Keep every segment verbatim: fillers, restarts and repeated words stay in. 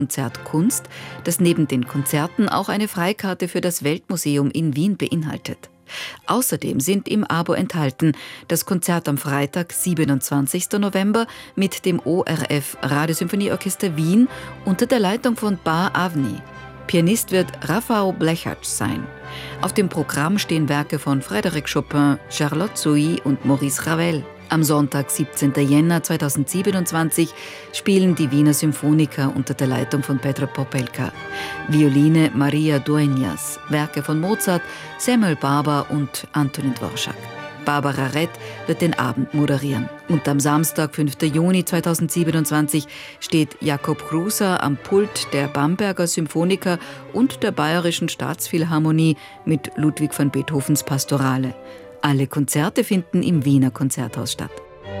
Konzert Kunst, das neben den Konzerten auch eine Freikarte für das Weltmuseum in Wien beinhaltet. Außerdem sind im Abo enthalten das Konzert am Freitag, siebenundzwanzigsten November mit dem O R F Radiosymphonieorchester Wien unter der Leitung von Bar Avni. Pianist wird Rafał Blechacz sein. Auf dem Programm stehen Werke von Frédéric Chopin, Charlotte Sohi und Maurice Ravel. Am Sonntag, siebzehnten Jänner zweitausendsiebenundzwanzig, spielen die Wiener Symphoniker unter der Leitung von Petr Popelka. Violine Maria Dueñas, Werke von Mozart, Samuel Barber und Antonin Dvorak. Barbara Rett wird den Abend moderieren. Und am Samstag, fünften Juni zweitausendsiebenundzwanzig, steht Jakob Gruser am Pult der Bamberger Symphoniker und der Bayerischen Staatsphilharmonie mit Ludwig van Beethovens Pastorale. Alle Konzerte finden im Wiener Konzerthaus statt.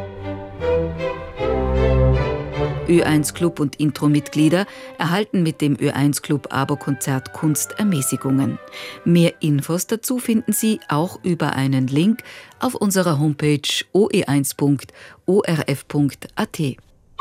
Ö eins Club und Intro-Mitglieder erhalten mit dem Ö eins Club Abo-Konzert Kunst Ermäßigungen. Mehr Infos dazu finden Sie auch über einen Link auf unserer Homepage o e eins punkt o r f punkt a t.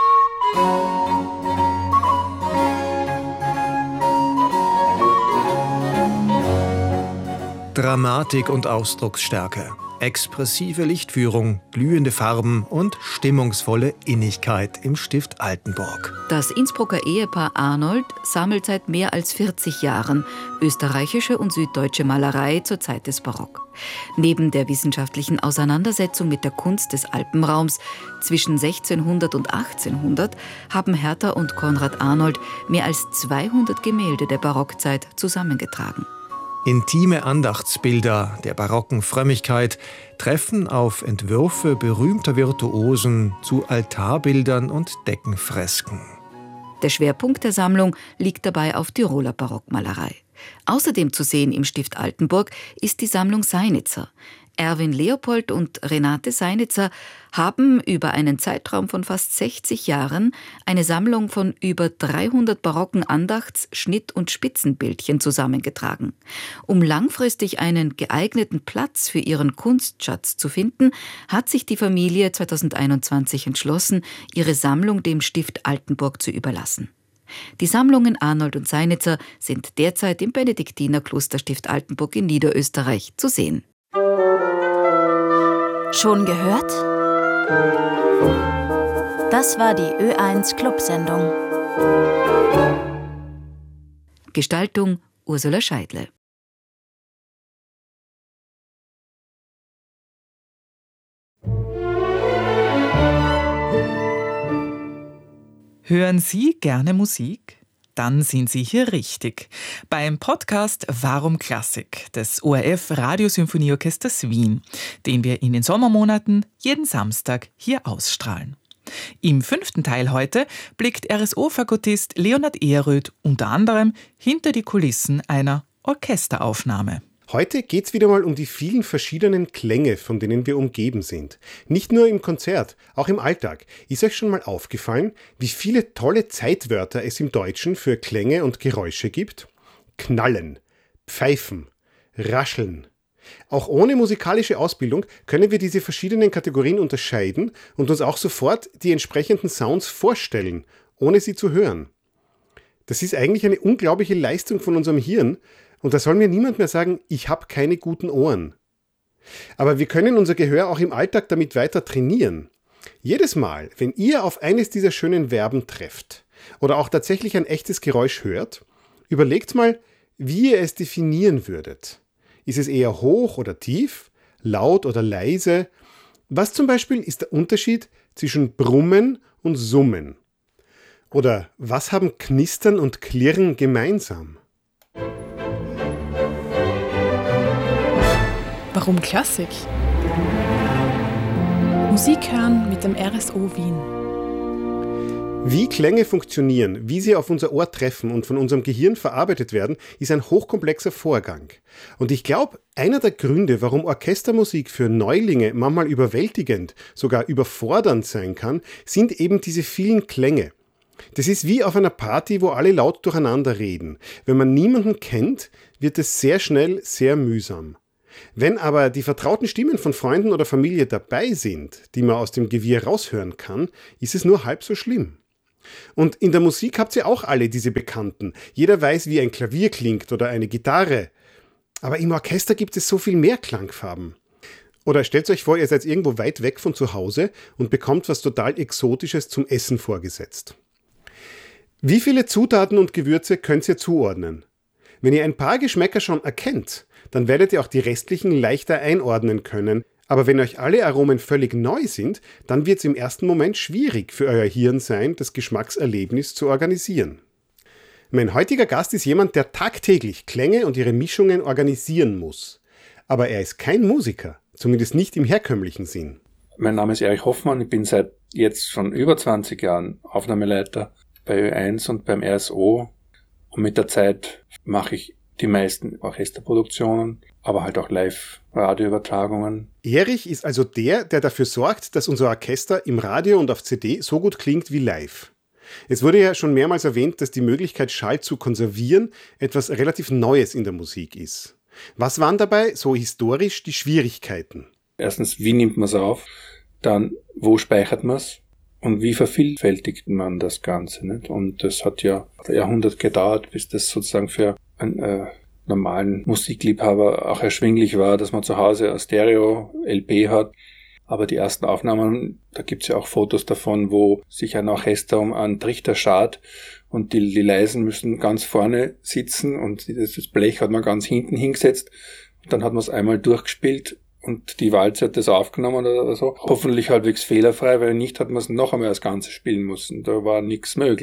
Dramatik und Ausdrucksstärke, expressive Lichtführung, glühende Farben und stimmungsvolle Innigkeit im Stift Altenburg. Das Innsbrucker Ehepaar Arnold sammelt seit mehr als vierzig Jahren österreichische und süddeutsche Malerei zur Zeit des Barock. Neben der wissenschaftlichen Auseinandersetzung mit der Kunst des Alpenraums zwischen sechzehnhundert und achtzehnhundert haben Hertha und Konrad Arnold mehr als zweihundert Gemälde der Barockzeit zusammengetragen. Intime Andachtsbilder der barocken Frömmigkeit treffen auf Entwürfe berühmter Virtuosen zu Altarbildern und Deckenfresken. Der Schwerpunkt der Sammlung liegt dabei auf Tiroler Barockmalerei. Außerdem zu sehen im Stift Altenburg ist die Sammlung Seinitzer. Erwin Leopold und Renate Seinitzer haben über einen Zeitraum von fast sechzig Jahren eine Sammlung von über dreihundert barocken Andachts-, Schnitt- und Spitzenbildchen zusammengetragen. Um langfristig einen geeigneten Platz für ihren Kunstschatz zu finden, hat sich die Familie zweitausendeinundzwanzig entschlossen, ihre Sammlung dem Stift Altenburg zu überlassen. Die Sammlungen Arnold und Seinitzer sind derzeit im Benediktinerkloster Stift Altenburg in Niederösterreich zu sehen. Schon gehört? Das war die Ö eins Club-Sendung. Gestaltung Ursula Scheidle. Hören Sie gerne Musik? Dann sind Sie hier richtig. Beim Podcast Warum Klassik des O R F Radiosymphonieorchesters Wien, den wir in den Sommermonaten jeden Samstag hier ausstrahlen. Im fünften Teil heute blickt R S O-Fagottist Leonhard Ehrröth unter anderem hinter die Kulissen einer Orchesteraufnahme. Heute geht es wieder mal um die vielen verschiedenen Klänge, von denen wir umgeben sind. Nicht nur im Konzert, auch im Alltag. Ist euch schon mal aufgefallen, wie viele tolle Zeitwörter es im Deutschen für Klänge und Geräusche gibt? Knallen, pfeifen, rascheln. Auch ohne musikalische Ausbildung können wir diese verschiedenen Kategorien unterscheiden und uns auch sofort die entsprechenden Sounds vorstellen, ohne sie zu hören. Das ist eigentlich eine unglaubliche Leistung von unserem Hirn, und da soll mir niemand mehr sagen, ich habe keine guten Ohren. Aber wir können unser Gehör auch im Alltag damit weiter trainieren. Jedes Mal, wenn ihr auf eines dieser schönen Verben trefft oder auch tatsächlich ein echtes Geräusch hört, überlegt mal, wie ihr es definieren würdet. Ist es eher hoch oder tief, laut oder leise? Was zum Beispiel ist der Unterschied zwischen Brummen und Summen? Oder was haben Knistern und Klirren gemeinsam? Warum Klassik? Musik hören mit dem R S O Wien. Wie Klänge funktionieren, wie sie auf unser Ohr treffen und von unserem Gehirn verarbeitet werden, ist ein hochkomplexer Vorgang. Und ich glaube, einer der Gründe, warum Orchestermusik für Neulinge manchmal überwältigend, sogar überfordernd sein kann, sind eben diese vielen Klänge. Das ist wie auf einer Party, wo alle laut durcheinander reden. Wenn man niemanden kennt, wird es sehr schnell sehr mühsam. Wenn aber die vertrauten Stimmen von Freunden oder Familie dabei sind, die man aus dem Gewirr raushören kann, ist es nur halb so schlimm. Und in der Musik habt ihr auch alle diese Bekannten. Jeder weiß, wie ein Klavier klingt oder eine Gitarre. Aber im Orchester gibt es so viel mehr Klangfarben. Oder stellt euch vor, ihr seid irgendwo weit weg von zu Hause und bekommt was total Exotisches zum Essen vorgesetzt. Wie viele Zutaten und Gewürze könnt ihr zuordnen? Wenn ihr ein paar Geschmäcker schon erkennt, dann werdet ihr auch die restlichen leichter einordnen können. Aber wenn euch alle Aromen völlig neu sind, dann wird es im ersten Moment schwierig für euer Hirn sein, das Geschmackserlebnis zu organisieren. Mein heutiger Gast ist jemand, der tagtäglich Klänge und ihre Mischungen organisieren muss. Aber er ist kein Musiker, zumindest nicht im herkömmlichen Sinn. Mein Name ist Erich Hoffmann, ich bin seit jetzt schon über zwanzig Jahren Aufnahmeleiter bei Ö eins und beim R S O. Und mit der Zeit mache ich die meisten Orchesterproduktionen, aber halt auch Live-Radioübertragungen. Erich ist also der, der dafür sorgt, dass unser Orchester im Radio und auf C D so gut klingt wie live. Es wurde ja schon mehrmals erwähnt, dass die Möglichkeit, Schall zu konservieren, etwas relativ Neues in der Musik ist. Was waren dabei so historisch die Schwierigkeiten? Erstens, wie nimmt man es auf? Dann, wo speichert man es? Und wie vervielfältigt man das Ganze? Nicht? Und das hat ja ein Jahrhundert gedauert, bis das sozusagen für einen äh, normalen Musikliebhaber auch erschwinglich war, dass man zu Hause ein Stereo-L P hat. Aber die ersten Aufnahmen, da gibt's ja auch Fotos davon, wo sich ein Orchester um einen Trichter schart und die, die Leisen müssen ganz vorne sitzen und das Blech hat man ganz hinten hingesetzt. Und dann hat man es einmal durchgespielt und die Walze hat das aufgenommen oder so. Hoffentlich halbwegs fehlerfrei, weil nicht hat man es noch einmal das Ganze spielen müssen. Da war nichts möglich.